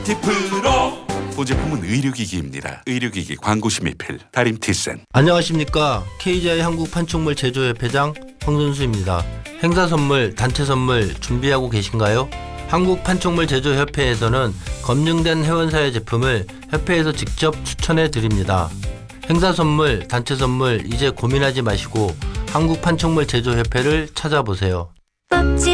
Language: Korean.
티프로 보제품은 의료기기입니다. 의료기기 광고심의필 다림티센. 안녕하십니까. KGI 한국판촉물 제조협회장 황선수입니다. 행사 선물, 단체 선물 준비하고 계신가요? 한국판촉물 제조협회에서는 검증된 회원사의 제품을 협회에서 직접 추천해 드립니다. 행사 선물, 단체 선물 이제 고민하지 마시고 한국판촉물 제조협회를 찾아보세요.